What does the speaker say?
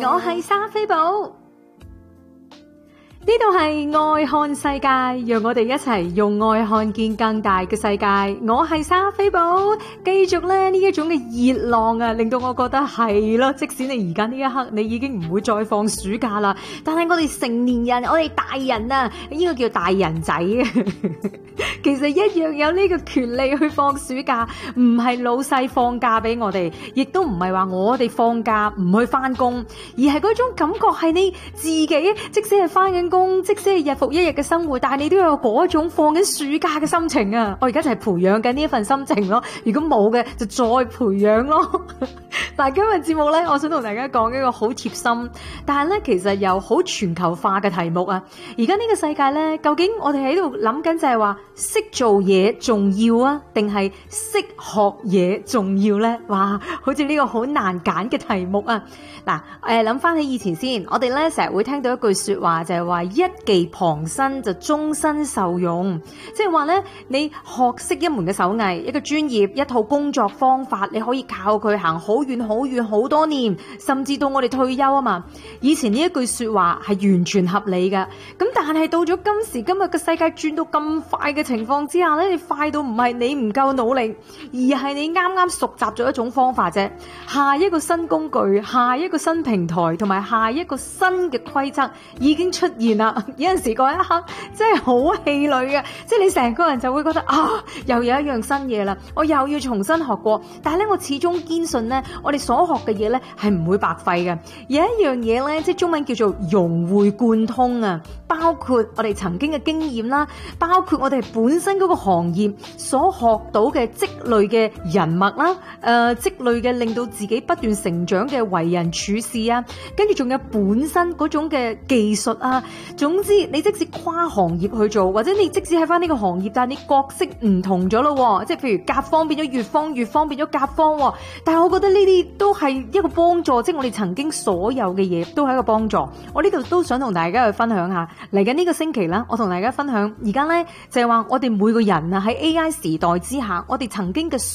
我係莎菲寶。呢度係愛看世界，讓我哋一齊用愛看見更大嘅世界。我係莎菲寶，繼續咧呢一種嘅熱浪啊，令到我覺得係咯。即使你而家呢一刻你已經唔會再放暑假啦，但係我哋成年人，我哋大人啊，呢個叫大人仔啊，其實一樣有呢個權利去放暑假，唔係老細放假俾我哋，亦都唔係話我哋放假唔去翻工，而係嗰種感覺係你自己，即使係翻緊工，即使係日復一日嘅生活，但係你都有嗰種放緊暑假嘅心情啊！我而家就係培養緊呢一份心情咯。如果冇嘅，就再培養咯。但係今日節目咧，我想同大家講一個好貼心，但係咧其實又好全球化嘅題目啊！而家呢個世界咧，究竟我哋喺度諗緊就係話識做嘢重要啊，定係識學嘢重要咧？哇，好似呢個好難揀嘅題目啊！嗱，諗翻起以前先，我哋咧成日會聽到一句說話，就係話一技傍身就終身受用，即係話咧你學識一門嘅手藝，一個專業，一套工作方法，你可以靠佢行好遠好遠好多年，甚至到我哋退休啊嘛。以前呢一句說話係完全合理嘅，咁但係到咗今時今日嘅世界轉到咁快嘅情況之下咧，你快到唔係你唔夠努力，而係你啱啱熟習咗一種方法啫。下一個新工具，下一個新平台，同埋下一個新嘅規則已經出現啦。有陣時嗰一刻真係好氣餒嘅，即係你成個人就會覺得啊，又有一樣新嘢啦，我又要重新學過。但係咧，我始終堅信咧，我哋所學嘅嘢咧係唔會白費嘅。有一樣嘢咧，即係中文叫做融會貫通啊，包括我哋曾經嘅經驗啦，包括我哋本身嗰個行業所學到嘅積累嘅人脈啦，積累嘅令到自己不斷成長嘅為人處事啊，跟住仲有本身嗰種嘅技術啊。總之，你即使跨行業去做，或者你即使喺翻呢個行業，但係你角色唔同咗咯，即係譬如甲方變咗乙方，乙方變咗甲方，但係我覺得呢啲都係一個幫助，即係我哋曾經所有嘅嘢都係一個幫助。我呢度都想同大家去分享下，嚟緊呢個星期啦，我同大家分享而家咧就係話我哋每個人啊喺 AI 時代之下，我哋曾經嘅